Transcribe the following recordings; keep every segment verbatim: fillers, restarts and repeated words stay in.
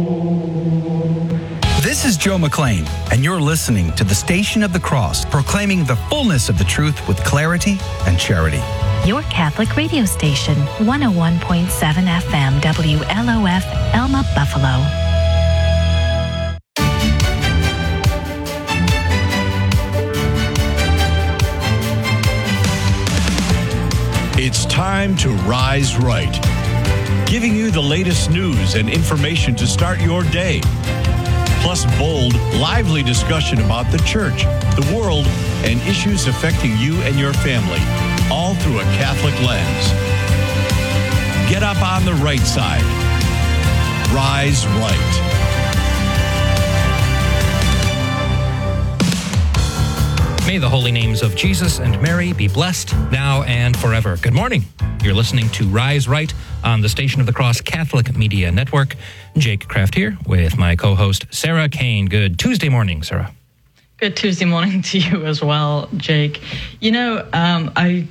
This is Joe McLean, and you're listening to the Station of the Cross, proclaiming the fullness of the truth with clarity and charity. Your Catholic radio station, one oh one point seven F M, W L O F, Elma, Buffalo. It's time to rise right, giving you the latest news and information to start your day. Plus bold, lively discussion about the church, the world, and issues affecting you and your family, all through a Catholic lens. Get up on the right side. Rise right. May the holy names of Jesus and Mary be blessed now and forever. Good morning. You're listening to Rise Right on the Station of the Cross Catholic Media Network. Jake Kraft here with my co-host, Sarah Kane. Good Tuesday morning, Sarah. Good Tuesday morning to you as well, Jake. You know, um, I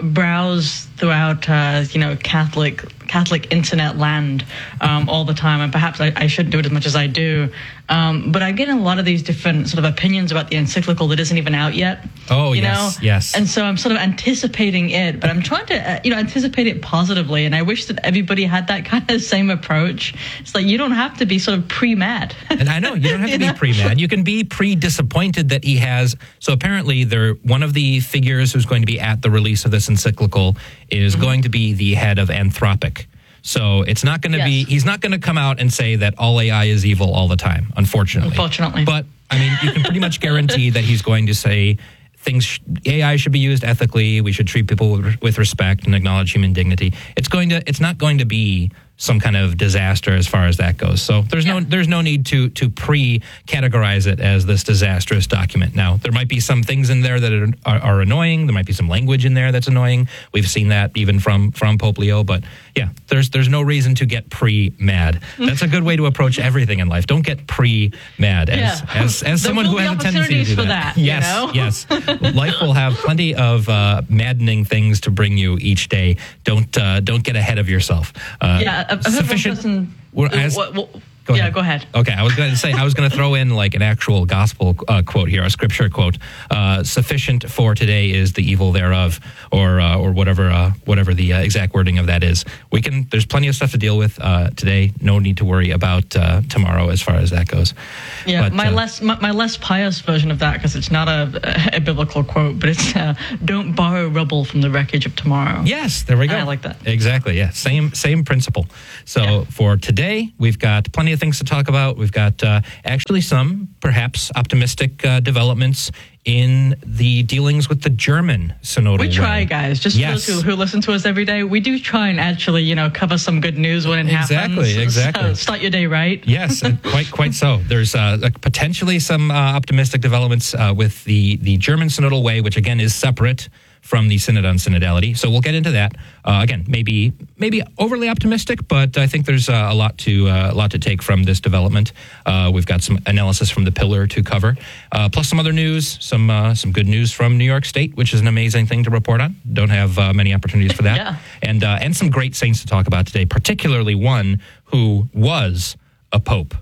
browse throughout, uh, you know, Catholic Catholic internet land um, all the time, and perhaps I, I shouldn't do it as much as I do. Um, but I get a lot of these different sort of opinions about the encyclical that isn't even out yet. Oh, you yes, know? yes. And so I'm sort of anticipating it, but I'm trying to, uh, you know, anticipate it positively. And I wish that everybody had that kind of same approach. It's like you don't have to be sort of pre-mad. And I know, you don't have to you be know? pre-mad. You can be pre-disappointed that he has. So apparently, there one of the figures who's going to be at the release of this encyclical is mm-hmm. going to be the head of Anthropic. So it's not going to yes. be, he's not going to come out and say that all A I is evil all the time, unfortunately. Unfortunately. But, I mean, you can pretty much guarantee that he's going to say things, A I should be used ethically, we should treat people with, with respect and acknowledge human dignity. It's going to, it's not going to be some kind of disaster as far as that goes. So there's yeah. no there's no need to to pre-categorize it as this disastrous document. Now, there might be some things in there that are, are, are annoying. There might be some language in there that's annoying. We've seen that even from, from Pope Leo. But yeah, there's there's no reason to get pre-mad. That's a good way to approach everything in life. Don't get pre-mad. As yeah. as, as someone who has a tendency to do for that. that yes, you know? yes. Life will have plenty of uh, maddening things to bring you each day. Don't uh, don't get ahead of yourself. Uh, yeah. I've heard Sufficient. Person, Well, as, what, what, go yeah, ahead. go ahead. Okay, I was going to say, I was going to throw in like an actual gospel uh, quote here, a scripture quote. Uh, Sufficient for today is the evil thereof, or uh, or whatever uh, whatever the uh, exact wording of that is. We can. There's plenty of stuff to deal with uh, today. No need to worry about uh, tomorrow as far as that goes. Yeah, but, my uh, less my, my less pious version of that, because it's not a, a biblical quote, but it's uh, don't borrow rubble from the wreckage of tomorrow. Yes, there we go. I like that. Exactly. Yeah, same same principle. So yeah. for today, we've got plenty of things to talk about. We've got uh, actually some perhaps optimistic uh, developments in the dealings with the German synodal We try, way. guys. Just yes. for those who, who listen to us every day, we do try and actually, you know, cover some good news when it exactly, happens. Exactly, so start your day right. Yes, and quite quite so. There's uh, like potentially some uh, optimistic developments uh, with the, the German synodal way, which again is separate from the Synod on Synodality. So we'll get into that. Uh, again, maybe maybe overly optimistic, but I think there's uh, a lot to uh, a lot to take from this development. Uh, we've got some analysis from the Pillar to cover, uh, plus some other news, some uh, some good news from New York State, which is an amazing thing to report on. Don't have uh, many opportunities for that. yeah. And uh, and some great saints to talk about today, particularly one who was a pope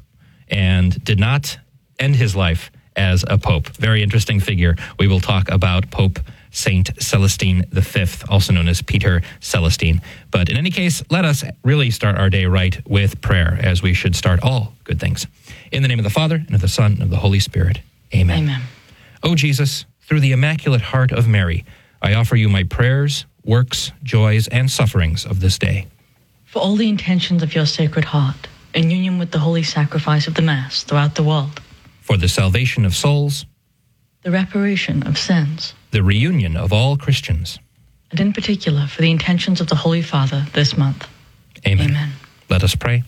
and did not end his life as a pope. Very interesting figure. We will talk about Pope Saint Celestine the Fifth, also known as Peter Celestine. But in any case, let us really start our day right with prayer, as we should start all good things. In the name of the Father, and of the Son, and of the Holy Spirit. Amen. Amen. O Jesus, through the Immaculate Heart of Mary, I offer you my prayers, works, joys, and sufferings of this day. For all the intentions of your Sacred Heart, in union with the holy sacrifice of the Mass throughout the world. For the salvation of souls, the reparation of sins, the reunion of all Christians, and in particular for the intentions of the Holy Father this month. Amen. Amen. Let us pray.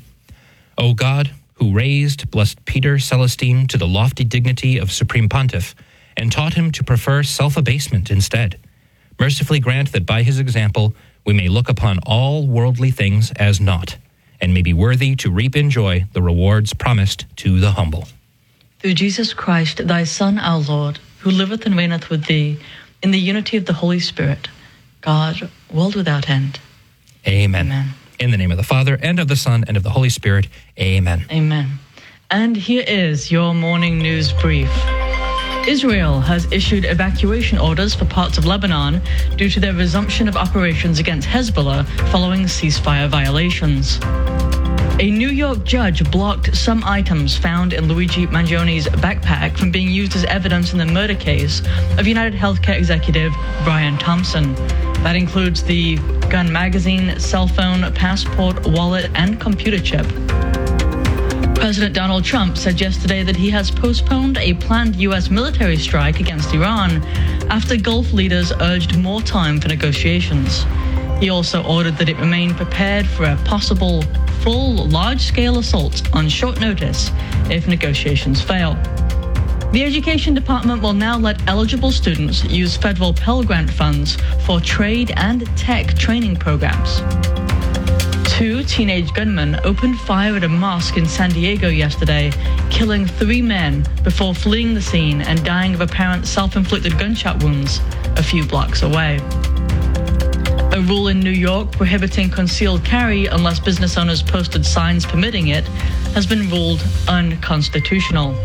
O God, who raised blessed Peter Celestine to the lofty dignity of Supreme Pontiff and taught him to prefer self-abasement instead, mercifully grant that by his example we may look upon all worldly things as naught, and may be worthy to reap in joy the rewards promised to the humble. Through Jesus Christ, thy Son, our Lord, who liveth and reigneth with thee, in the unity of the Holy Spirit, God, world without end. Amen. Amen. In the name of the Father, and of the Son, and of the Holy Spirit. Amen. Amen. And here is your morning news brief. Israel has issued evacuation orders for parts of Lebanon due to their resumption of operations against Hezbollah following ceasefire violations. A New York judge blocked some items found in Luigi Mangioni's backpack from being used as evidence in the murder case of United Healthcare executive Brian Thompson. That includes the gun magazine, cell phone, passport, wallet, and computer chip. President Donald Trump said yesterday that he has postponed a planned U S military strike against Iran after Gulf leaders urged more time for negotiations. He also ordered that it remain prepared for a possible full large-scale assault on short notice if negotiations fail. The Education Department will now let eligible students use federal Pell Grant funds for trade and tech training programs. Two teenage gunmen opened fire at a mosque in San Diego yesterday, killing three men before fleeing the scene and dying of apparent self-inflicted gunshot wounds a few blocks away. A rule in New York prohibiting concealed carry unless business owners posted signs permitting it has been ruled unconstitutional.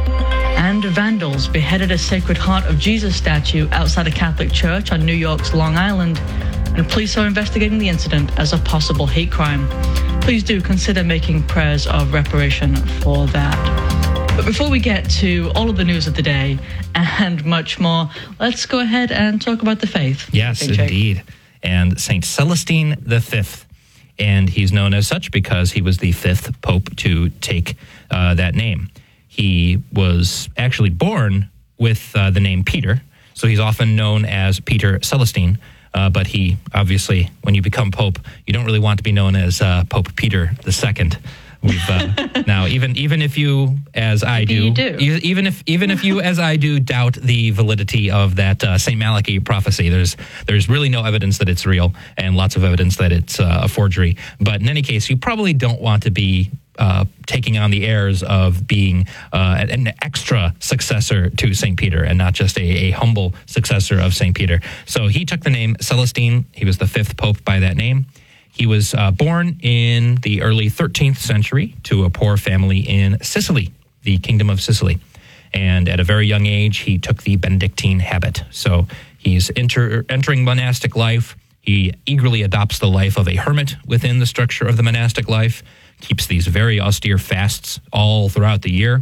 And vandals beheaded a Sacred Heart of Jesus statue outside a Catholic church on New York's Long Island, and police are investigating the incident as a possible hate crime. Please do consider making prayers of reparation for that. But before we get to all of the news of the day and much more, let's go ahead and talk about the faith. Yes, Okay, Jake. indeed. And Saint Celestine the Fifth. And he's known as such because he was the fifth pope to take uh, that name. He was actually born with uh, the name Peter, so he's often known as Peter Celestine. Uh, but he, obviously, when you become pope, you don't really want to be known as uh, Pope Peter the Second. We've uh, now, even even if you, as I do, You do. e- even if even if you, as I do, doubt the validity of that uh, Saint Malachi prophecy, there's there's really no evidence that it's real, and lots of evidence that it's uh, a forgery. But in any case, you probably don't want to be uh, taking on the airs of being uh, an extra successor to Saint Peter, and not just a, a humble successor of Saint Peter. So he took the name Celestine. He was the fifth pope by that name. He was uh, born in the early thirteenth century to a poor family in Sicily, the Kingdom of Sicily. And at a very young age, he took the Benedictine habit. So he's enter, entering monastic life. He eagerly adopts the life of a hermit within the structure of the monastic life, keeps these very austere fasts all throughout the year.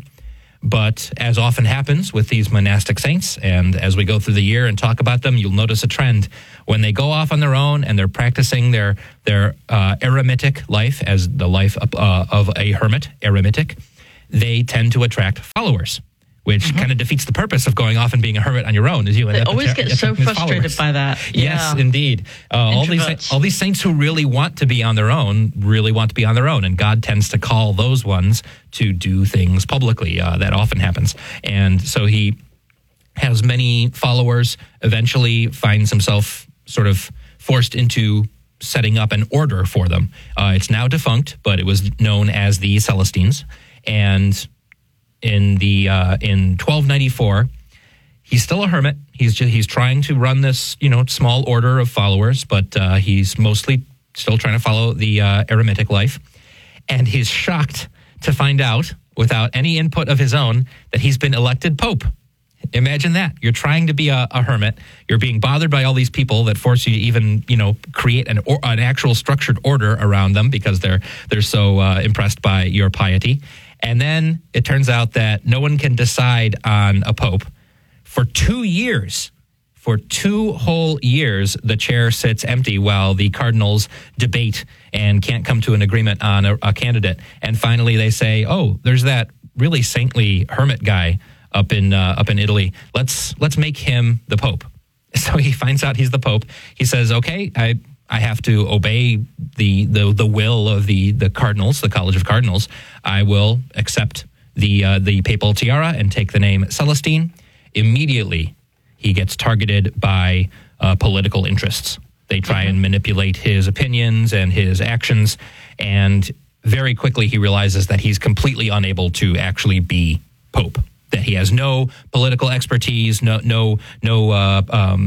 But as often happens with these monastic saints, and as we go through the year and talk about them, you'll notice a trend. When they go off on their own and they're practicing their their uh, eremitic life as the life of, uh, of a hermit, eremitic, they tend to attract followers, which mm-hmm. kind of defeats the purpose of going off and being a hermit on your own. Is you They end up always attra- get so attracting frustrated followers. by that. Yes, Yeah. indeed. Uh, all these Introverts. all these saints who really want to be on their own really want to be on their own, and God tends to call those ones to do things publicly. Uh, that often happens, and so he has many followers. Eventually, finds himself sort of forced into setting up an order for them. Uh, it's now defunct, but it was known as the Celestines, and in the uh, in twelve ninety-four. He's still a hermit. He's just, he's trying to run this, you know, small order of followers, but uh, he's mostly still trying to follow the uh, eremitic life. And he's shocked to find out, without any input of his own, that he's been elected pope. Imagine that. You're trying to be a, a hermit. You're being bothered by all these people that force you to even, you know, create an or, an actual structured order around them because they're they're so uh, impressed by your piety. And then it turns out that no one can decide on a pope. For two years, for two whole years, the chair sits empty while the cardinals debate and can't come to an agreement on a, a candidate. And finally they say, oh, there's that really saintly hermit guy up in uh, up in Italy. Let's let's make him the pope. So he finds out he's the pope. He says, okay, I I have to obey the the the will of the the cardinals, the College of Cardinals. I will accept the uh, the papal tiara and take the name Celestine. Immediately, he gets targeted by uh, political interests. They try and manipulate his opinions and his actions, and very quickly he realizes that he's completely unable to actually be pope. That he has no political expertise, no no no uh, um,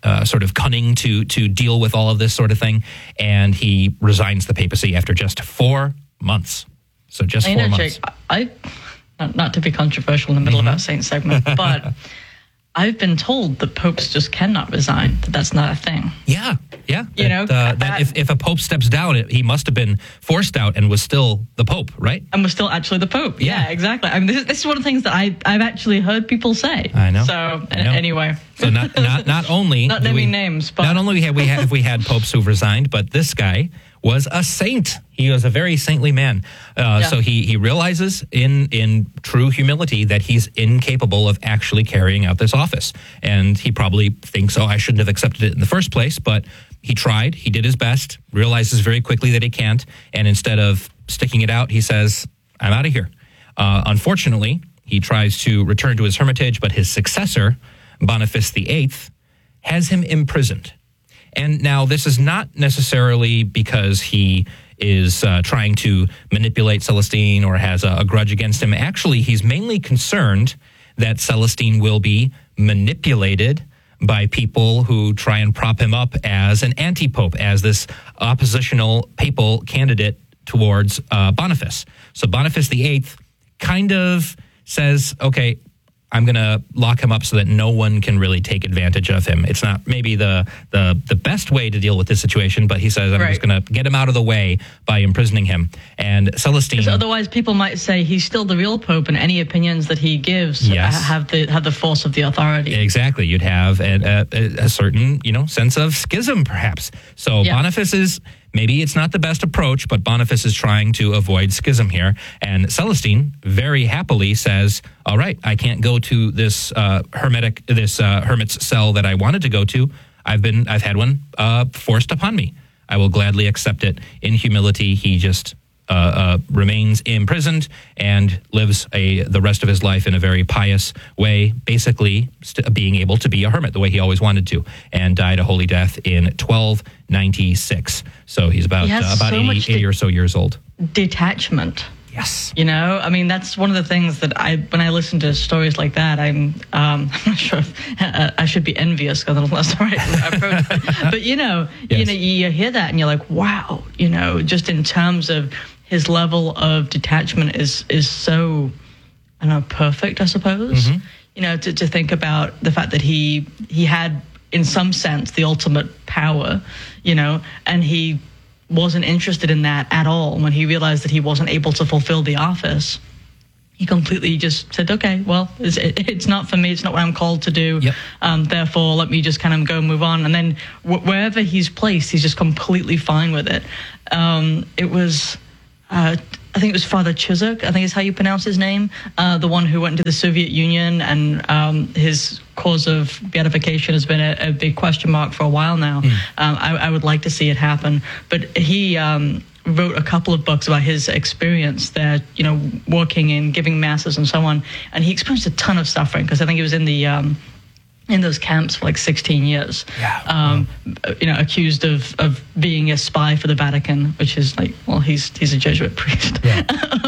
uh, sort of cunning to to deal with all of this sort of thing, and he resigns the papacy after just four months. So just I four know, months. Jake, I, not, not to be controversial in the middle Mm-hmm. of our Saint segment, but I've been told that popes just cannot resign, that that's not a thing. Yeah, yeah. You know, uh, that I- if, if a pope steps down, it, he must have been forced out and was still the pope, right? And we're still actually the Pope. Yeah. Yeah, exactly. I mean, this, this is one of the things that I, I've actually heard people say. I know. So, I know. anyway. So not not not only Not do naming we- names, but- not only have we have we had popes who've resigned, but this guy was a saint. He was a very saintly man. Uh, Yeah. So he he realizes in in true humility that he's incapable of actually carrying out this office, and he probably thinks, oh, I shouldn't have accepted it in the first place, but he tried. He did his best. Realizes very quickly that he can't, and instead of sticking it out, he says, I'm out of here. Uh, unfortunately, he tries to return to his hermitage, but his successor, Boniface the Eighth, has him imprisoned. And now this is not necessarily because he is uh, trying to manipulate Celestine or has a, a grudge against him. Actually, he's mainly concerned that Celestine will be manipulated by people who try and prop him up as an anti-pope, as this oppositional papal candidate towards uh, Boniface. So Boniface the Eighth kind of says, okay, I'm going to lock him up so that no one can really take advantage of him. It's not maybe the the, the best way to deal with this situation, but he says, I'm Right. just going to get him out of the way by imprisoning him. And Celestine... Because otherwise, people might say he's still the real Pope, and any opinions that he gives Yes. have the have the force of the authority. Exactly. You'd have a, a, a certain, you know, sense of schism, perhaps. So Yeah. Boniface is, maybe it's not the best approach, but Boniface is trying to avoid schism here. And Celestine very happily says, all right, I can't go to this uh, hermetic, this uh, hermit's cell that I wanted to go to. I've been, I've had one uh, forced upon me. I will gladly accept it. In humility, he just uh, uh, remains imprisoned and lives a the rest of his life in a very pious way, basically st- being able to be a hermit the way he always wanted to, and died a holy death in twelve ninety-six. So he's about He has uh, about so eighty, much eighty de- or so years old. Detachment. Yes. You know, I mean, that's one of the things that I, when I listen to stories like that, I'm, um, I'm not sure if, uh, I should be envious because that's the right approach. But, but you know, Yes. you know, you hear that and you're like, wow, you know, just in terms of his level of detachment is is so, I don't know, perfect, I suppose. Mm-hmm. You know, to, to think about the fact that he he had, in some sense, the ultimate power, you know, and he wasn't interested in that at all. When he realized that he wasn't able to fulfill the office, he completely just said, okay, well, it's, it, it's not for me. It's not what I'm called to do. Yep. Um, therefore, let me just kind of go and move on. And then wh- wherever he's placed, he's just completely fine with it. Um, it was, uh, I think it was Father Chizuk, I think is how you pronounce his name, uh, the one who went into the Soviet Union, and um, his cause of beatification has been a, a big question mark for a while now. Mm. Um, I, I would like to see it happen. But he um, wrote a couple of books about his experience there, you know, working and giving masses and so on. And he experienced a ton of suffering because I think he was in the... Um, in those camps for like sixteen years, Yeah. um, you know, accused of, of being a spy for the Vatican, which is like, well, he's he's a Jesuit priest. Yeah.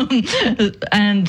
um, and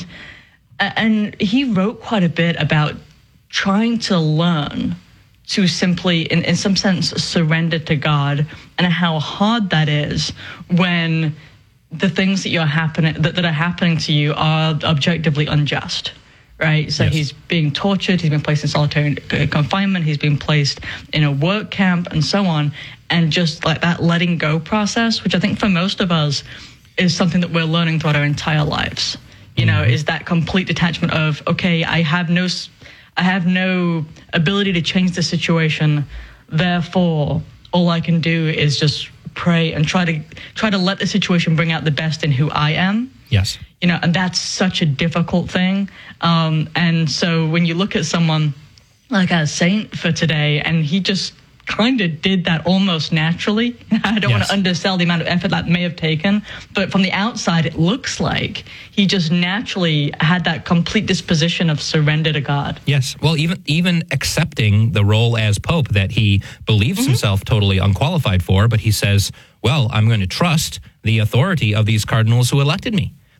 and he wrote quite a bit about trying to learn to simply, in, in some sense, surrender to God, and how hard that is when the things that you're happening that, that are happening to you are objectively unjust. Right, so Yes. he's being tortured, he's been placed in solitary confinement, he's been placed in a work camp and so on. And just like that letting go process, which I think for most of us is something that we're learning throughout our entire lives, you know, is that complete detachment of, okay, I have no, I have no ability to change the situation. Therefore, all I can do is just pray and try to try to let the situation bring out the best in who I am. Yes. You know, and that's such a difficult thing. Um, and so when you look at someone like a saint for today, and he just kind of did that almost naturally. I don't Yes. want to undersell the amount of effort that may have taken, but from the outside, it looks like he just naturally had that complete disposition of surrender to God. Yes. Well, even even accepting the role as Pope that he believes Mm-hmm. himself totally unqualified for, but he says, well, I'm going to trust the authority of these cardinals who elected me.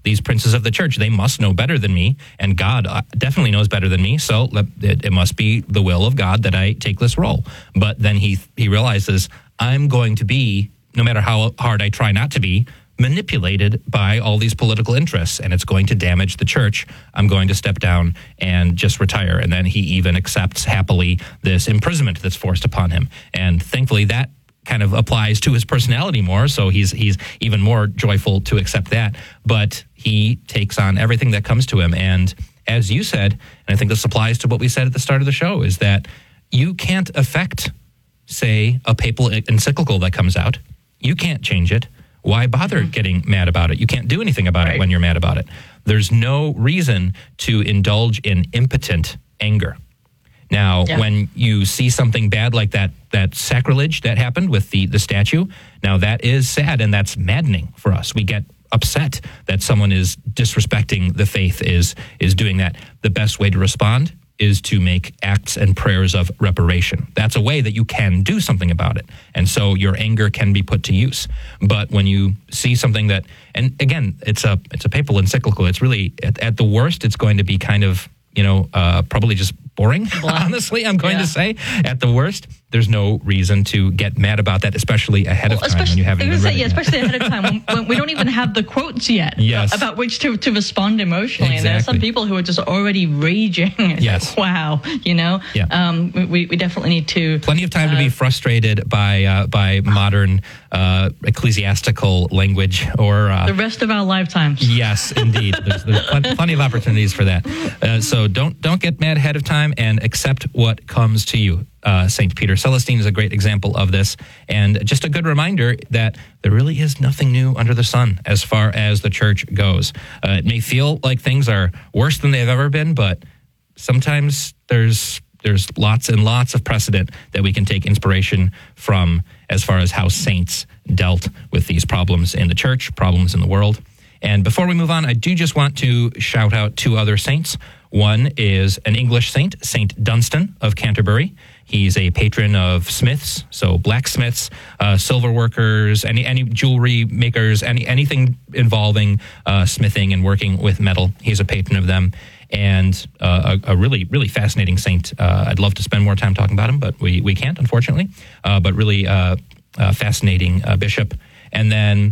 these princes of the church, they must know better than me, and God uh, definitely knows better than me, so it, it must be the will of God that I take this role. But then he he realizes, I'm going to be, no matter how hard I try not to be, manipulated by all these political interests, and it's going to damage the church. I'm going to step down and just retire. And then he even accepts happily this imprisonment that's forced upon him. And thankfully that kind of applies to his personality more, so he's he's even more joyful to accept that. But he takes on everything that comes to him. And as you said, and I think this applies to what we said at the start of the show, is that you can't affect, say, a papal encyclical that comes out. You can't change it. Why bother mm-hmm. getting mad about it? You can't do anything about right. it when you're mad about it. There's no reason to indulge in impotent anger. Now, yeah. when you see something bad like that, that sacrilege that happened with the, the statue, now that is sad and that's maddening for us. We get upset that someone is disrespecting the faith, is is doing that. The best way to respond is to make acts and prayers of reparation. That's a way that you can do something about it. And so your anger can be put to use. But when you see something that, and again, it's a it's a papal encyclical, it's really, at, at the worst, it's going to be kind of, you know, uh, probably just boring, honestly, I'm going yeah. to say. At the worst, there's no reason to get mad about that, especially ahead well, of time when you haven't even say, read yeah, it yet. Especially ahead of time when, when we don't even have the quotes yet yes. about which to, to respond emotionally. Exactly. And there are some people who are just already raging. Yes. Like, wow, you know? Yeah. Um, we, we definitely need to... Plenty of time uh, to be frustrated by uh, by modern uh, ecclesiastical language or... Uh, the rest of our lifetimes. Yes, indeed. There's, there's plenty, plenty of opportunities for that. Uh, so don't don't get mad ahead of time and accept what comes to you. Uh, Saint Peter Celestine is a great example of this, and just a good reminder that there really is nothing new under the sun as far as the church goes. Uh, it may feel like things are worse than they've ever been, but sometimes there's there's lots and lots of precedent that we can take inspiration from as far as how saints dealt with these problems in the church, problems in the world. And before we move on, I do just want to shout out two other saints. One is an English saint, Saint Dunstan of Canterbury. He's a patron of smiths, so blacksmiths, uh, silver workers, any any jewelry makers, any anything involving uh, smithing and working with metal. He's a patron of them, and uh, a, a really, really fascinating saint. Uh, I'd love to spend more time talking about him, but we, we can't, unfortunately. Uh, but really uh, uh, fascinating uh, bishop. And then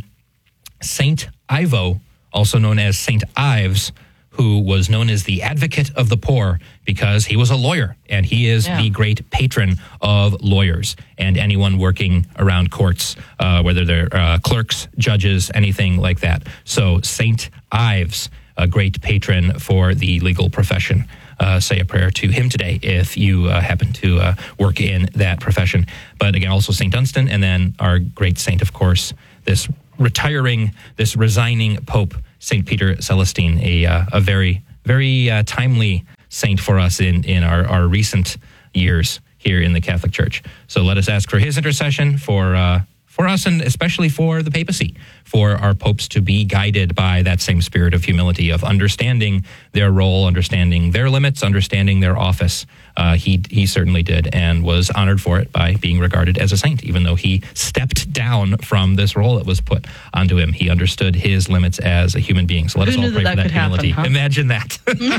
Saint Ivo, also known as Saint Ives, who was known as the advocate of the poor because he was a lawyer, and he is yeah. the great patron of lawyers and anyone working around courts, uh, whether they're uh, clerks, judges, anything like that. So Saint Ives, a great patron for the legal profession. Uh, say a prayer to him today if you uh, happen to uh, work in that profession. But again, also Saint Dunstan, and then our great saint, of course, this retiring, this resigning Pope, Saint Peter Celestine, a uh, a very, very uh, timely saint for us in, in our, our recent years here in the Catholic Church. So let us ask for his intercession for uh, for us, and especially for the papacy, for our popes to be guided by that same spirit of humility, of understanding their role, understanding their limits, understanding their office. Uh, he he certainly did, and was honored for it by being regarded as a saint, even though he stepped down from this role that was put onto him. He understood his limits as a human being. So let Who us all pray that for that humility. Happen, huh? Imagine that.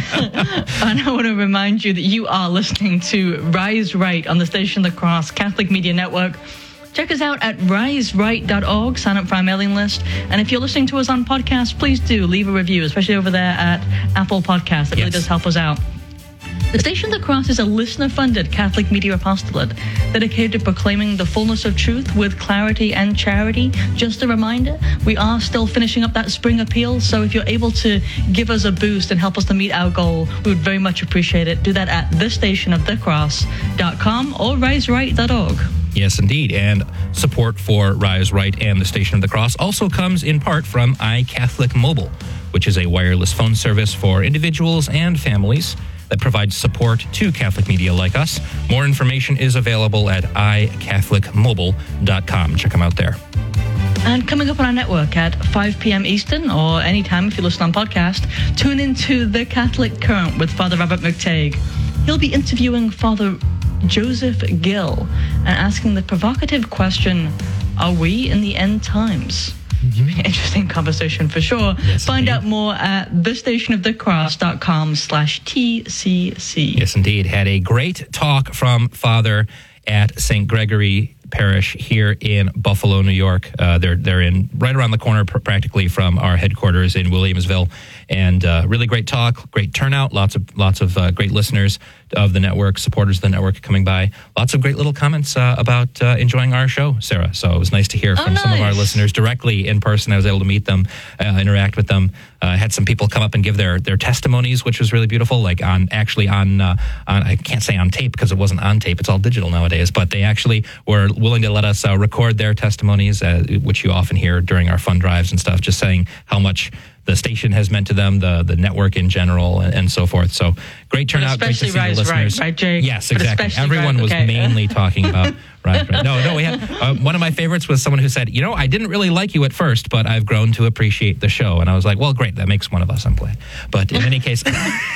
And I want to remind you that you are listening to Rise Right on the Station of the Cross Catholic Media Network. Check us out at rise right dot org. Sign up for our mailing list. And if you're listening to us on podcast, please do leave a review, especially over there at Apple Podcasts. It yes. really does help us out. The Station of the Cross is a listener-funded Catholic media apostolate dedicated to proclaiming the fullness of truth with clarity and charity. Just a reminder, we are still finishing up that spring appeal, so if you're able to give us a boost and help us to meet our goal, we would very much appreciate it. Do that at the station of the cross dot com or rise right dot org. Yes, indeed. And support for Rise Right and the Station of the Cross also comes in part from iCatholic Mobile, which is a wireless phone service for individuals and families that provides support to Catholic media like us. More information is available at i catholic mobile dot com. Check them out there. And coming up on our network at five p.m. Eastern, or anytime if you listen on podcast, tune into The Catholic Current with Father Robert McTague. He'll be interviewing Father Joseph Gill and asking the provocative question, are we in the end times? be an interesting conversation for sure. Yes, Find indeed. out more at the station of the cross dot com slash T C C. Yes, indeed. Had a great talk from Father at Saint Gregory Parish here in Buffalo, New York. Uh, they're they're in right around the corner, pr- practically from our headquarters in Williamsville, and uh, really great talk, great turnout, lots of lots of uh, great listeners of the network, supporters of the network coming by. Lots of great little comments uh, about uh, enjoying our show, Sarah. So it was nice to hear Oh, from some of our nice. listeners directly in person. I was able to meet them, uh, interact with them. Uh, had some people come up and give their their testimonies, which was really beautiful. Like on actually on uh, on I can't say on tape because it wasn't on tape. It's all digital nowadays. But they actually were willing to let us uh, record their testimonies, uh, which you often hear during our fund drives and stuff. Just saying how much the station has meant to them, the the network in general, and, and so forth. So great turnout, great to see especially the Rise listeners. Right, right, Jake? Yes, But exactly. especially Everyone Rise- was okay. mainly talking about right, right. No, no. We had uh, one of my favorites was someone who said, "You know, I didn't really like you at first, but I've grown to appreciate the show." And I was like, "Well, great. That makes one of us." I'm glad. But in any case.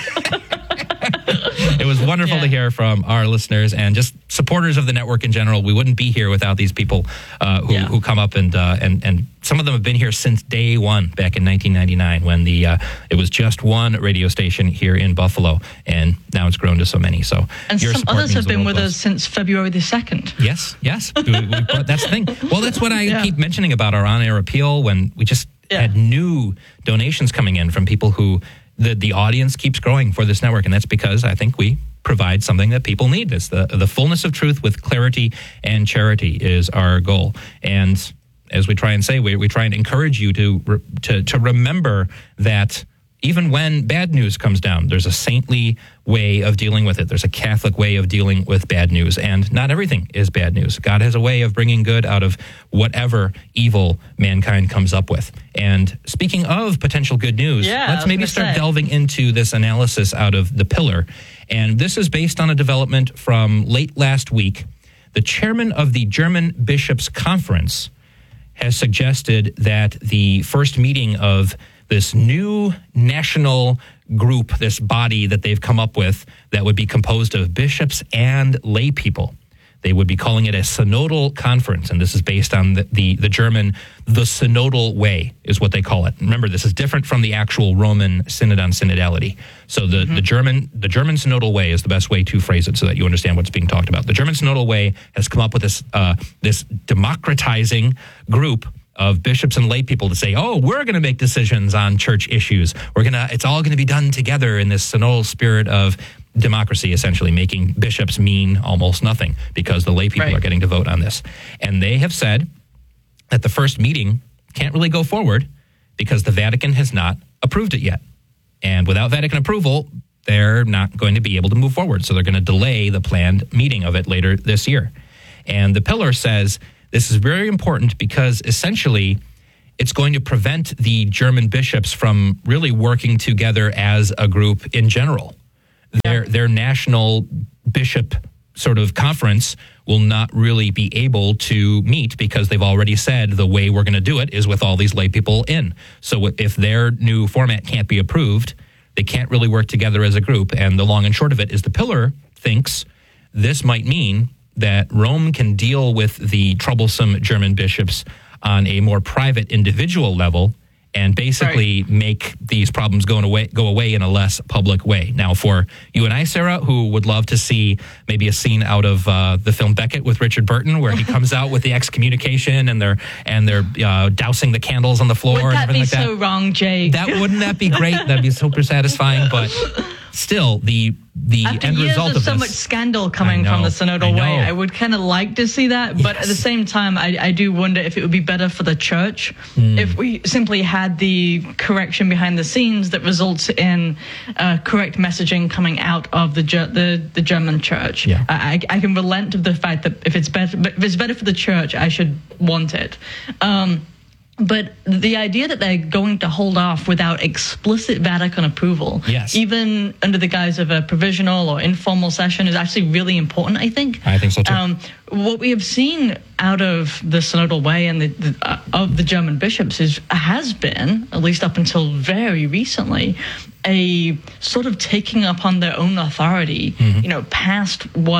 It was wonderful Yeah. to hear from our listeners and just supporters of the network in general. We wouldn't be here without these people uh, who, Yeah. who come up and uh, and and some of them have been here since day one back in nineteen ninety-nine when the uh, it was just one radio station here in Buffalo, and now it's grown to so many. So And your some support others means have the been world with to us since February the second. Yes, yes. We- we- but that's the thing. Well, that's what I Yeah. keep mentioning about our on-air appeal when we just Yeah. had new donations coming in from people who the the audience keeps growing for this network, and that's because I think we provide something that people need. It's the the fullness of truth with clarity and charity is our goal. And as we try and say, we we try and encourage you to re- to to remember that even when bad news comes down, there's a saintly way of dealing with it. There's a Catholic way of dealing with bad news, and not everything is bad news. God has a way of bringing good out of whatever evil mankind comes up with. And speaking of potential good news, Yeah, I let's was maybe gonna start say. delving into this analysis out of The Pillar. And this is based on a development from late last week. The chairman of the German Bishops' Conference has suggested that the first meeting of this new national group, this body that they've come up with that would be composed of bishops and lay people. They would be calling it a synodal conference, and this is based on the, the, the German, the synodal way is what they call it. Remember, this is different from the actual Roman synod on synodality. So the, mm-hmm. the German the German synodal way is the best way to phrase it so that you understand what's being talked about. The German synodal way has come up with this uh, this democratizing group of bishops and lay people to say, oh, we're going to make decisions on church issues. We're going to, it's all going to be done together in this synodal spirit of democracy, essentially making bishops mean almost nothing because the lay people Right. are getting to vote on this. And they have said that the first meeting can't really go forward because the Vatican has not approved it yet. And without Vatican approval, they're not going to be able to move forward. So they're going to delay the planned meeting of it later this year. And the Pillar says this is very important because essentially it's going to prevent the German bishops from really working together as a group in general. Their their national bishop sort of conference will not really be able to meet because they've already said the way we're going to do it is with all these lay people in. So if their new format can't be approved, they can't really work together as a group. And the long and short of it is the Pillar thinks this might mean that Rome can deal with the troublesome German bishops on a more private individual level and basically right. make these problems go away, go away in a less public way. Now, for you and I, Sarah, who would love to see maybe a scene out of uh, the film Beckett with Richard Burton, where he comes out with the excommunication and they're and they're uh, dousing the candles on the floor Would and that everything be like so that. wrong, Jake? That wouldn't that be great? That'd be super satisfying. But still, the the After end years result of of so this, much scandal coming I from know, the synodal I know. way, I would kind of like to see that. But Yes. at the same time, I, I do wonder if it would be better for the church Mm. if we simply had the correction behind the scenes that results in uh, correct messaging coming out of the Ger- the, the German church. Yeah. I, I can relent of the fact that if it's better, but if it's better for the church, I should want it. Um, But the idea that they're going to hold off without explicit Vatican approval, Yes. even under the guise of a provisional or informal session, is actually really important, I think. I think so too. Um, what we have seen out of the synodal way and the, the, uh, of the German bishops is has been, at least up until very recently, a sort of taking upon their own authority, Mm-hmm. you know, past what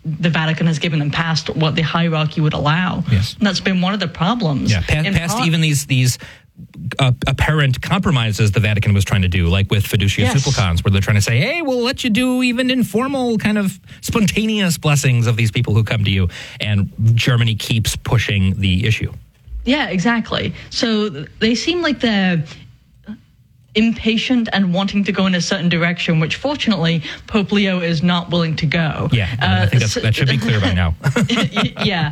the Vatican has given them past what the hierarchy would allow. Yes. And that's been one of the problems. Yeah, past, past part, even these these uh, apparent compromises the Vatican was trying to do, like with fiducia Yes. supplicans, where they're trying to say, hey, we'll let you do even informal kind of spontaneous blessings of these people who come to you. And Germany keeps pushing the issue. Yeah, exactly. So they seem like they're impatient and wanting to go in a certain direction, which fortunately Pope Leo is not willing to go. Yeah, uh, I think that's, that should be clear by now. Yeah.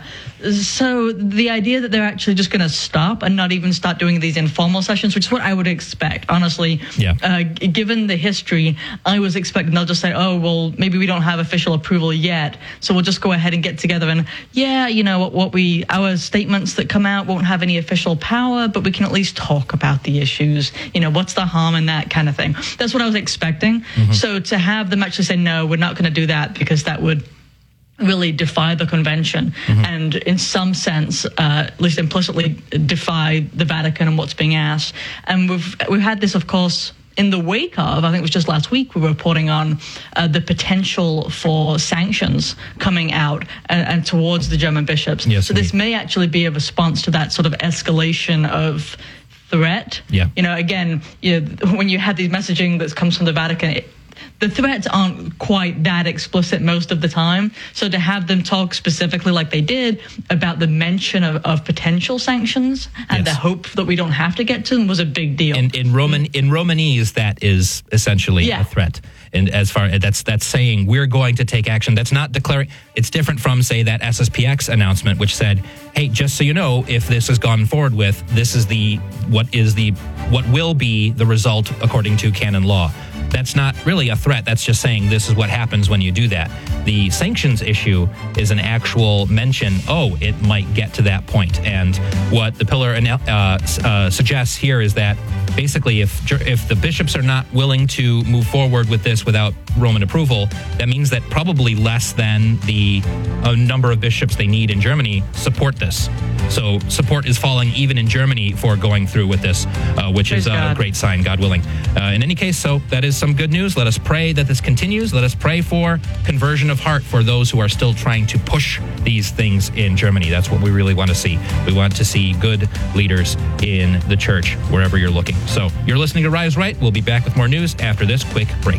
So the idea that they're actually just going to stop and not even start doing these informal sessions, which is what I would expect, honestly. Yeah. Uh, g- given the history, I was expecting they'll just say, oh, well, maybe we don't have official approval yet, so we'll just go ahead and get together and, yeah, you know, what, what we, our statements that come out won't have any official power, but we can at least talk about the issues. You know, what's the harm in that kind of thing? That's what I was expecting. Mm-hmm. So to have them actually say, no, we're not going to do that, because that would really defy the convention, mm-hmm. and in some sense, uh, at least implicitly, defy the Vatican and what's being asked. And we've we've had this, of course, in the wake of, I think it was just last week, we were reporting on uh, the potential for sanctions coming out and, and towards the German bishops. Yes, so this may actually be a response to that sort of escalation of threat. Yeah. You know, again, you know, when you have these messaging that comes from the Vatican, it, the threats aren't quite that explicit most of the time. So to have them talk specifically like they did about the mention of, of potential sanctions and yes. the hope that we don't have to get to them was a big deal. In, in Roman in Romanese, that is essentially Yeah. a threat. And as far as that's that's saying we're going to take action. That's not declaring. It's different from, say, that S S P X announcement, which said, "Hey, just so you know, if this is gone forward with, this is the what is the what will be the result according to canon law." That's not really a threat. That's just saying this is what happens when you do that. The sanctions issue is an actual mention, oh, it might get to that point. And what the pillar uh, uh, suggests here is that basically if if the bishops are not willing to move forward with this without Roman approval, that means that probably less than the uh, number of bishops they need in Germany support this. So support is falling even in Germany for going through with this, uh, which Praise is a God. great sign, God willing. Uh, in any case, so that is some good news. Let us pray that this continues. Let us pray for conversion of heart for those who are still trying to push these things in Germany. That's what we really want to see. We want to see good leaders in the church wherever you're looking. So you're listening to Rise Right. We'll be back with more news after this quick break.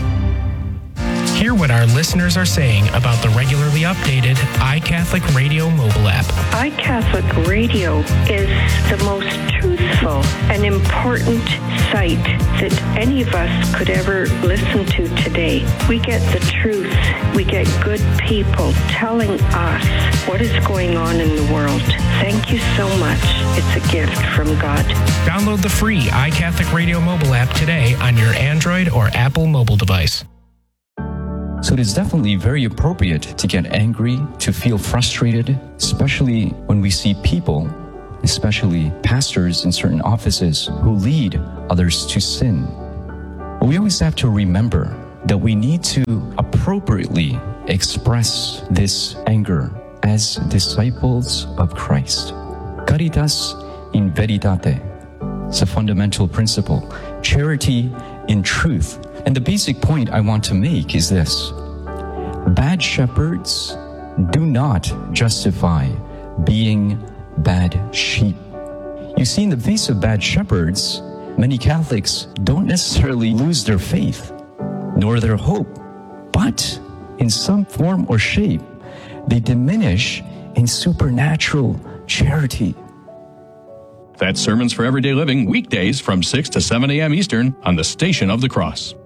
Hear what our listeners are saying about the regularly updated iCatholic Radio mobile app. iCatholic Radio is the most truthful and important site that any of us could ever listen to today. We get the truth. We get good people telling us what is going on in the world. Thank you so much. It's a gift from God. Download the free iCatholic Radio mobile app today on your Android or Apple mobile device. So it is definitely very appropriate to get angry, to feel frustrated, especially when we see people, especially pastors in certain offices, who lead others to sin. But we always have to remember that we need to appropriately express this anger as disciples of Christ. Caritas in veritate. It's a fundamental principle. Charity in truth. And the basic point I want to make is this. Bad shepherds do not justify being bad sheep. You see, in the face of bad shepherds, many Catholics don't necessarily lose their faith, nor their hope, but in some form or shape, they diminish in supernatural charity. That's Sermons for Everyday Living, weekdays from six to seven a.m. Eastern on the Station of the Cross.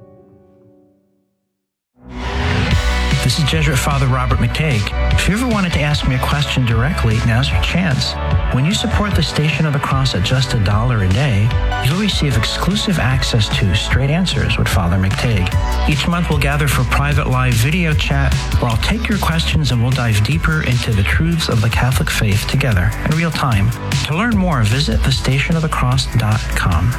This is Jesuit Father Robert McTague. If you ever wanted to ask me a question directly, now's your chance. When you support the Station of the Cross at just a dollar a day, you'll receive exclusive access to Straight Answers with Father McTague. Each month we'll gather for private live video chat where I'll take your questions and we'll dive deeper into the truths of the Catholic faith together in real time. To learn more, visit the station of the cross dot com.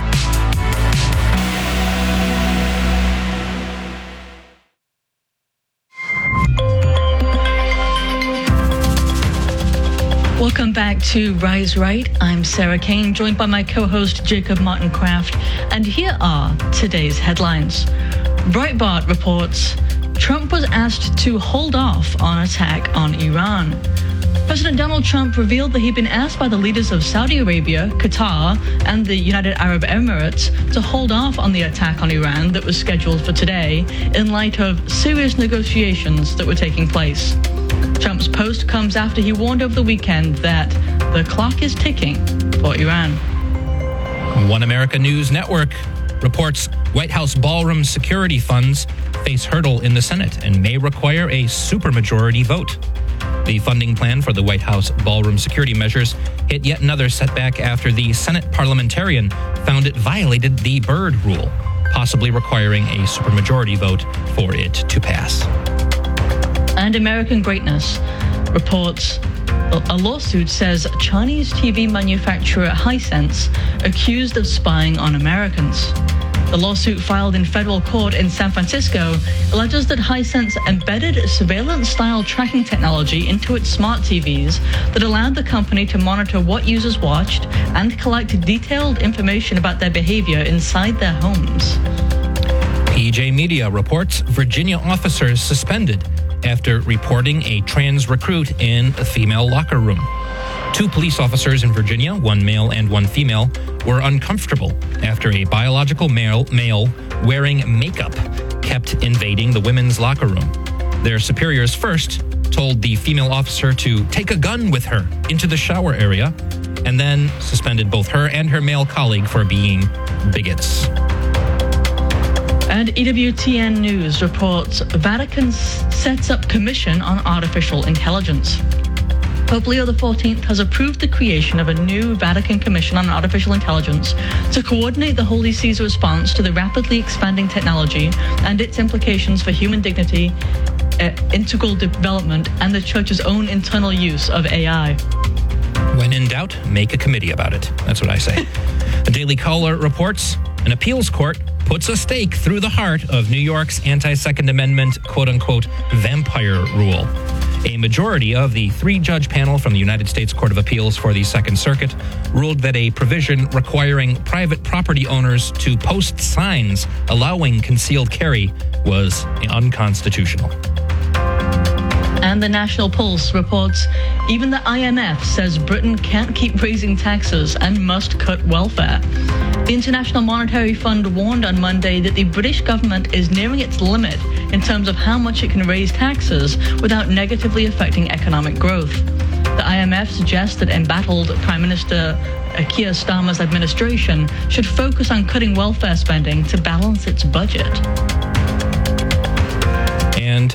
Welcome back to Rise Right. I'm Sarah Kane, joined by my co-host Jacob Martin Kraft, and here are today's headlines. Breitbart reports Trump was asked to hold off on attack on Iran. President Donald Trump revealed that he'd been asked by the leaders of Saudi Arabia, Qatar, and the United Arab Emirates to hold off on the attack on Iran that was scheduled for today in light of serious negotiations that were taking place. Trump's post comes after he warned over the weekend that the clock is ticking for Iran. One America News Network reports White House ballroom security funds face hurdle in the Senate and may require a supermajority vote. The funding plan for the White House ballroom security measures hit yet another setback after the Senate parliamentarian found it violated the Byrd Rule, possibly requiring a supermajority vote for it to pass. And American Greatness reports a lawsuit says Chinese T V manufacturer Hisense accused of spying on Americans. The lawsuit filed in federal court in San Francisco alleges that Hisense embedded surveillance-style tracking technology into its smart T Vs that allowed the company to monitor what users watched and collect detailed information about their behavior inside their homes. P J Media reports Virginia officers suspended after reporting a trans recruit in a female locker room. Two police officers in Virginia, one male and one female, were uncomfortable after a biological male, male wearing makeup kept invading the women's locker room. Their superiors first told the female officer to take a gun with her into the shower area and then suspended both her and her male colleague for being bigots. And E W T N News reports Vatican sets up commission on artificial intelligence. Pope Leo the fourteenth has approved the creation of a new Vatican Commission on Artificial Intelligence to coordinate the Holy See's response to the rapidly expanding technology and its implications for human dignity, uh, integral development, and the Church's own internal use of A I. When in doubt, make a committee about it. That's what I say. The Daily Caller reports an appeals court puts a stake through the heart of New York's anti-Second Amendment, quote-unquote, vampire rule. A majority of the three-judge panel from the United States Court of Appeals for the Second Circuit ruled that a provision requiring private property owners to post signs allowing concealed carry was unconstitutional. And the National Pulse reports even the I M F says Britain can't keep raising taxes and must cut welfare. The International Monetary Fund warned on Monday that the British government is nearing its limit in terms of how much it can raise taxes without negatively affecting economic growth. The I M F suggests that embattled Prime Minister Keir Starmer's administration should focus on cutting welfare spending to balance its budget. And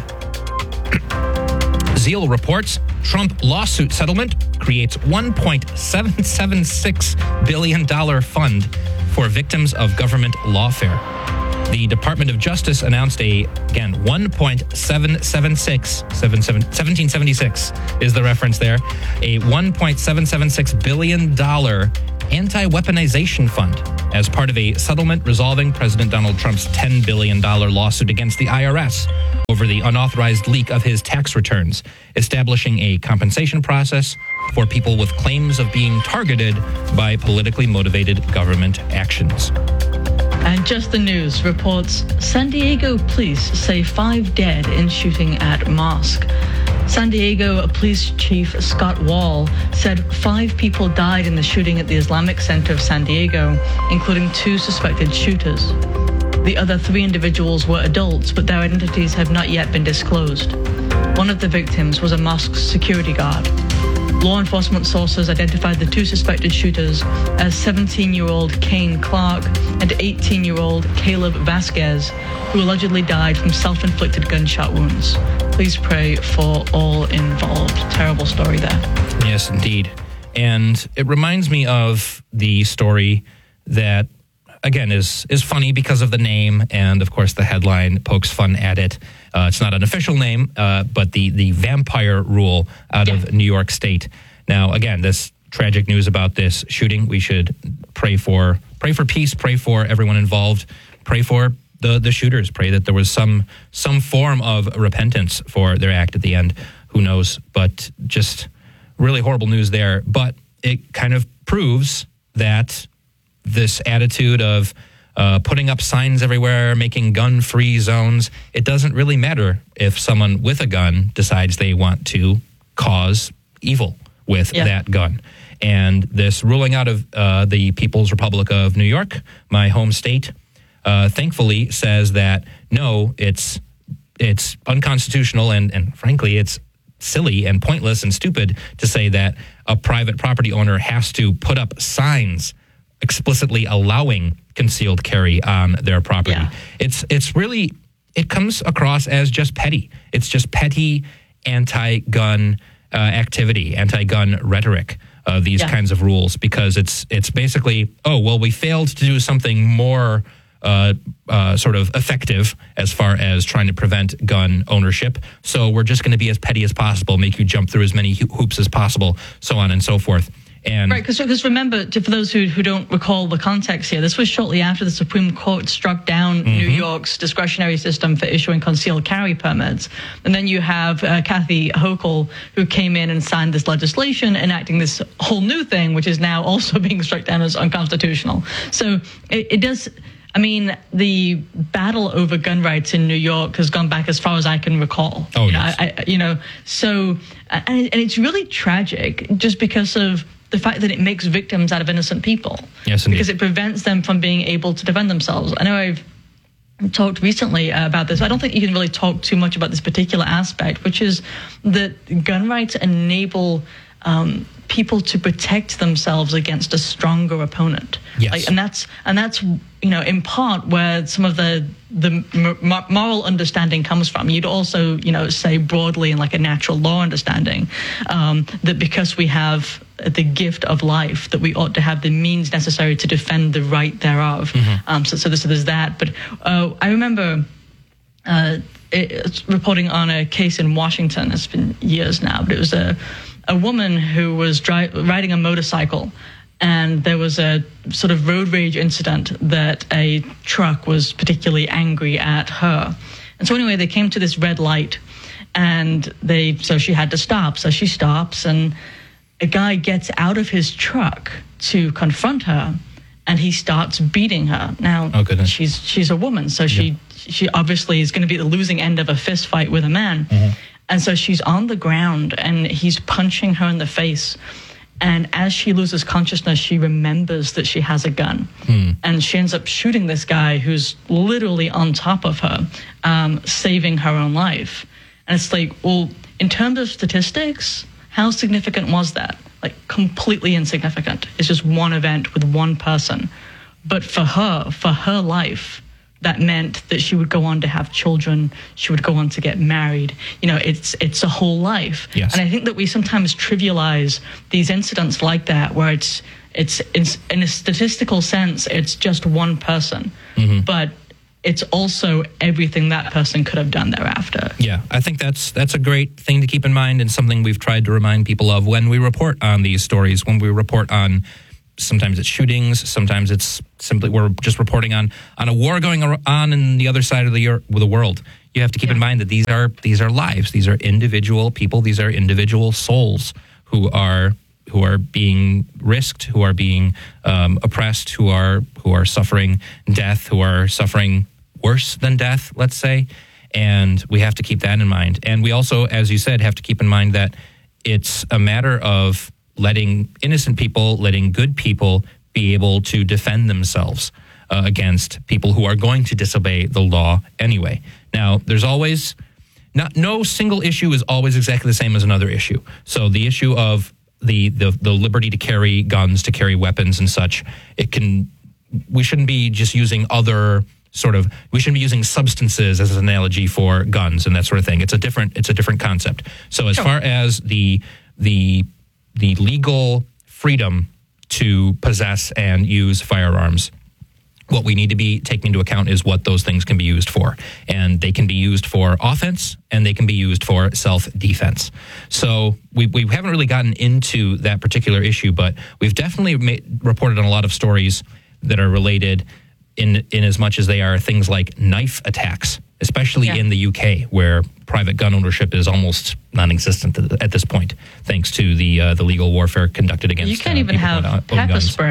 Zeal reports Trump lawsuit settlement creates one point seven seven six billion dollars fund for victims of government lawfare. The Department of Justice announced a, again, one point seven seven six, seventeen seventy-six is the reference there, a one point seven seven six billion dollars anti-weaponization fund as part of a settlement resolving President Donald Trump's ten billion dollars lawsuit against the I R S over the unauthorized leak of his tax returns, establishing a compensation process for people with claims of being targeted by politically motivated government actions. And Just the News reports San Diego police say five dead in shooting at mosque. San Diego Police Chief Scott Wall said five people died in the shooting at the Islamic Center of San Diego, including two suspected shooters. The other three individuals were adults, but their identities have not yet been disclosed. One of the victims was a mosque security guard. Law enforcement sources identified the two suspected shooters as seventeen-year-old Kane Clark and eighteen-year-old Caleb Vasquez, who allegedly died from self-inflicted gunshot wounds. Please pray for all involved. Terrible story there. Yes, indeed. And it reminds me of the story that, again, is is funny because of the name, and of course the headline pokes fun at it. Uh, it's not an official name, uh, but the, the vampire rule out yeah. of New York State. Now, again, this tragic news about this shooting, we should pray for pray for peace, pray for everyone involved, pray for the, the shooters, pray that there was some some form of repentance for their act at the end. Who knows? But just really horrible news there. But it kind of proves that this attitude of uh, putting up signs everywhere, making gun-free zones. It doesn't really matter if someone with a gun decides they want to cause evil with Yeah. that gun. And this ruling out of uh, the People's Republic of New York, my home state, uh, thankfully says that, no, it's it's unconstitutional and, and frankly, it's silly and pointless and stupid to say that a private property owner has to put up signs explicitly allowing concealed carry on their property. Yeah. It's it's really, it comes across as just petty. It's just petty anti-gun uh, activity, anti-gun rhetoric. Uh, these Yeah. kinds of rules, because it's it's basically, oh, well, we failed to do something more uh, uh, sort of effective as far as trying to prevent gun ownership. So we're just going to be as petty as possible, make you jump through as many ho- hoops as possible, so on and so forth. And Right, because remember, to, for those who, who don't recall the context here, this was shortly after the Supreme Court struck down Mm-hmm. New York's discretionary system for issuing concealed carry permits. And then you have uh, Kathy Hochul, who came in and signed this legislation enacting this whole new thing, which is now also being struck down as unconstitutional. So it, it does... I mean, the battle over gun rights in New York has gone back as far as I can recall. Oh, you know, yes. I, I, you know, so, and, and it's really tragic just because of the fact that it makes victims out of innocent people. Yes, indeed. Because it prevents them from being able to defend themselves. I know I've talked recently uh, about this. I don't think you can really talk too much about this particular aspect, which is that gun rights enable um, people to protect themselves against a stronger opponent. Yes. Like, and that's and that's you know in part where some of the the m- moral understanding comes from. You'd also you know say broadly in like a natural law understanding um, that because we have the gift of life, that we ought to have the means necessary to defend the right thereof. Mm-hmm. Um, so so there's, there's that. But uh, I remember. Uh, it's reporting on a case in Washington. It's been years now, but it was a a woman who was dri- riding a motorcycle, and there was a sort of road rage incident that a truck was particularly angry at her. And so anyway, they came to this red light, and they so she had to stop. So she stops, and a guy gets out of his truck to confront her, and he starts beating her. Now, Oh, goodness. she's she's a woman, so she Yeah. she obviously is going to be the losing end of a fist fight with a man. Mm-hmm. And so she's on the ground, and he's punching her in the face. And as she loses consciousness, she remembers that she has a gun. Hmm. And she ends up shooting this guy who's literally on top of her, um, saving her own life. And it's like, well, in terms of statistics, how significant was that? Like, completely insignificant. It's just one event with one person. But for her, for her life, that meant that she would go on to have children. She would go on to get married. You know, it's it's a whole life. Yes. And I think that we sometimes trivialize these incidents like that, where it's it's, it's in a statistical sense, it's just one person, Mm-hmm. but it's also everything that person could have done thereafter. Yeah, I think that's that's a great thing to keep in mind, and something we've tried to remind people of when we report on these stories, when we report on, sometimes it's shootings, sometimes it's simply we're just reporting on on a war going on in the other side of the, Euro- the world. You have to keep Yeah. in mind that these are these are lives, these are individual people, these are individual souls who are who are being risked, who are being um, oppressed, who are who are suffering death, who are suffering worse than death, let's say. And we have to keep that in mind. And we also, as you said, have to keep in mind that it's a matter of letting innocent people, letting good people be able to defend themselves uh, against people who are going to disobey the law anyway. Now, there's always, not no single issue is always exactly the same as another issue. So the issue of the, the, the liberty to carry guns, to carry weapons and such, it can, we shouldn't be just using other sort of, we shouldn't be using substances as an analogy for guns and that sort of thing. It's a different, it's a different concept. So as Sure. far as the, the, the legal freedom to possess and use firearms, what we need to be taking into account is what those things can be used for. And they can be used for offense, and they can be used for self-defense. So we, we haven't really gotten into that particular issue, but we've definitely made, reported on a lot of stories that are related in, in as much as they are things like knife attacks, especially Yeah. in the U K, where private gun ownership is almost non-existent at this point, thanks to the uh, the legal warfare conducted against. You can't uh, even people who have own pepper guns. spray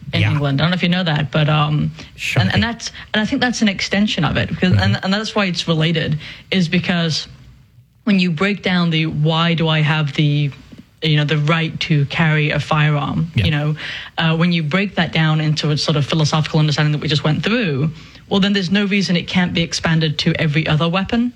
in Yeah. England. I don't know if you know that, but um, Shocking. and, and that's and I think that's an extension of it because and, and that's why it's related is because when you break down the why do I have the you know the right to carry a firearm, Yeah. you know, uh, when you break that down into a sort of philosophical understanding that we just went through, well then there's no reason it can't be expanded to every other weapon.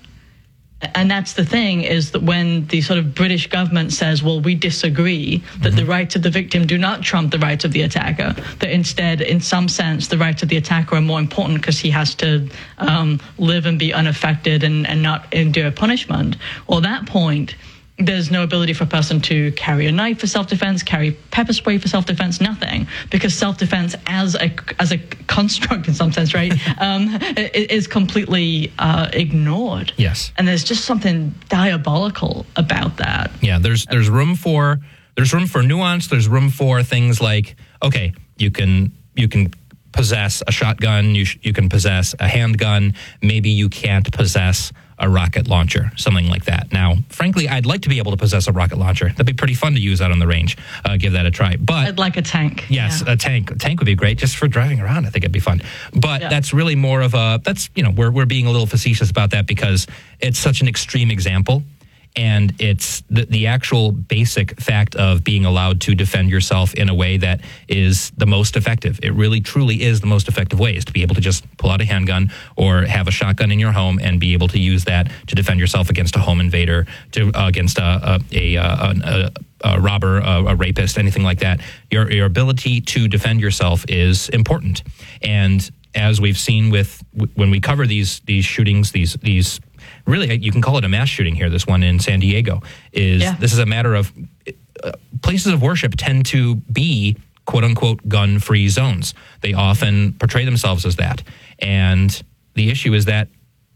And that's the thing is that when the sort of British government says, well, we disagree that Mm-hmm. the rights of the victim do not trump the rights of the attacker, that instead, in some sense, the rights of the attacker are more important because he has to um, live and be unaffected and, and not endure punishment. Well, at that point, there's no ability for a person to carry a knife for self-defense, carry pepper spray for self-defense, nothing, because self-defense as a as a construct in some sense, right, um, is completely uh, ignored. Yes. And there's just something diabolical about that. Yeah, there's there's room for there's room for nuance. There's room for things like, okay, you can you can possess a shotgun, you sh- you can possess a handgun. Maybe you can't possess a rocket launcher, something like that. Now, frankly, I'd like to be able to possess a rocket launcher. That'd be pretty fun to use out on the range. Uh, give that a try. But I'd like a tank. yes, Yeah. a tank. A tank would be great just for driving around. I think it'd be fun. But Yeah. that's really more of a, that's, you know, we're, we're being a little facetious about that because it's such an extreme example. And it's the, the actual basic fact of being allowed to defend yourself in a way that is the most effective. It really, truly is the most effective way, is to be able to just pull out a handgun or have a shotgun in your home and be able to use that to defend yourself against a home invader, to uh, against a, a, a, a, a robber, a, a rapist, anything like that. Your, your ability to defend yourself is important. And as we've seen with when we cover these these shootings, these these really, you can call it a mass shooting here. This one in San Diego is Yeah. this is a matter of uh, places of worship tend to be quote unquote gun free zones. They often portray themselves as that. And the issue is that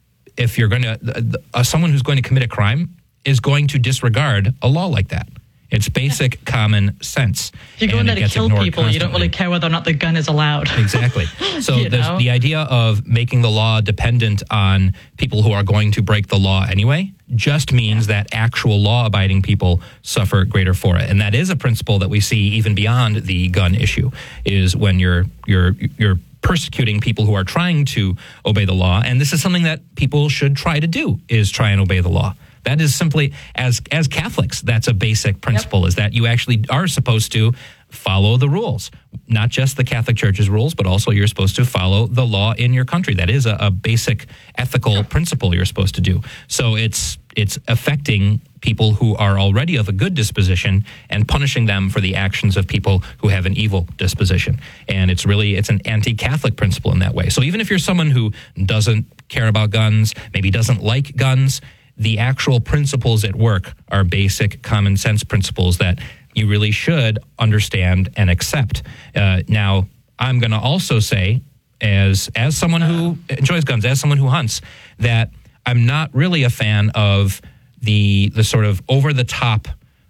if you're going to, uh, someone who's going to commit a crime is going to disregard a law like that. It's basic common sense. If you go in And there it to gets kill ignored people, you don't constantly. really care whether or not the gun is allowed. Exactly. So You there's know? the idea of making the law dependent on people who are going to break the law anyway just means that actual law-abiding people suffer greater for it. And that is a principle that we see even beyond the gun issue, is when you're you're you're persecuting people who are trying to obey the law. And this is something that people should try to do, is try and obey the law. That is simply, as as Catholics, that's a basic principle, yep. is that you actually are supposed to follow the rules. Not just the Catholic Church's rules, but also you're supposed to follow the law in your country. That is a, a basic ethical principle you're supposed to do. So it's it's affecting people who are already of a good disposition and punishing them for the actions of people who have an evil disposition. And it's really, it's an anti-Catholic principle in that way. So even if you're someone who doesn't care about guns, maybe doesn't like guns, the actual principles at work are basic common sense principles that you really should understand and accept. Uh, now, I'm going to also say, as as someone who enjoys guns, as someone who hunts, that I'm not really a fan of the the sort of over-the-top,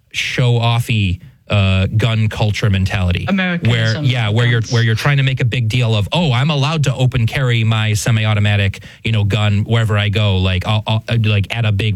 show-offy uh, gun culture mentality. Americanism. Where, yeah, where you're where you're trying to make a big deal of, oh, I'm allowed to open carry my semi-automatic, you know, gun wherever I go, like I'll, I'll like at a big